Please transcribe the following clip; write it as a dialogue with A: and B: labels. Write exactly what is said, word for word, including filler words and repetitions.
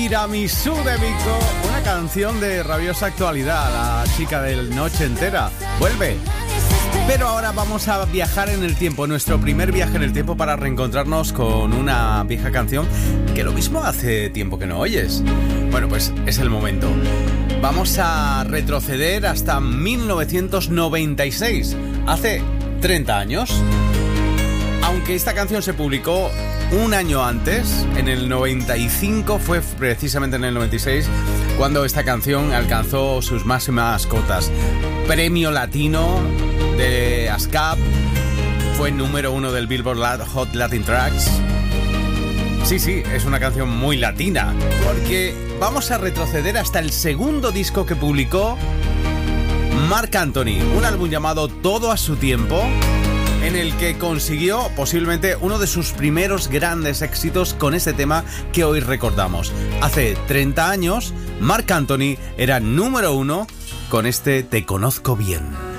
A: Tiramisú de Vico, una canción de rabiosa actualidad. La chica del Noche Entera vuelve. Pero ahora vamos a viajar en el tiempo, nuestro primer viaje en el tiempo, para reencontrarnos con una vieja canción que lo mismo hace tiempo que no oyes. Bueno, pues es el momento. Vamos a retroceder hasta mil novecientos noventa y seis, hace treinta años. Aunque esta canción se publicó un año antes, en el noventa y cinco, fue precisamente en el noventa y seis cuando esta canción alcanzó sus máximas cotas. Premio Latino de ASCAP, fue número uno del Billboard Hot Latin Tracks. Sí, sí, es una canción muy latina, porque vamos a retroceder hasta el segundo disco que publicó Marc Anthony, un álbum llamado Todo a su tiempo, en el que consiguió posiblemente uno de sus primeros grandes éxitos con este tema que hoy recordamos. Hace treinta años, Marc Anthony era número uno con este Te conozco bien.